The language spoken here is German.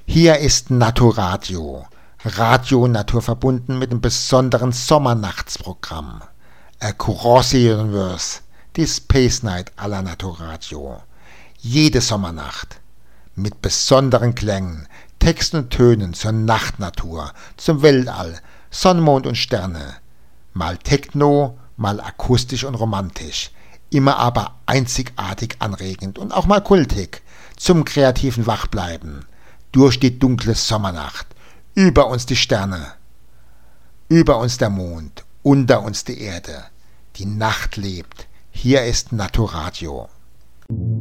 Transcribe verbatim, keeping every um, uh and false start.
Hier ist Naturadio, Radio naturverbunden mit einem besonderen Sommernachtsprogramm. Across the Universe, die Space Night aller Naturadio. Jede Sommernacht mit besonderen Klängen, Texten und Tönen zur Nachtnatur, zum Weltall, Sonne, Mond und Sterne. Mal Techno, mal akustisch und romantisch, immer aber einzigartig anregend und auch mal kultig, zum kreativen Wachbleiben. Durch die dunkle Sommernacht, über uns die Sterne, über uns der Mond, unter uns die Erde. Die Nacht lebt. Hier ist Naturadio.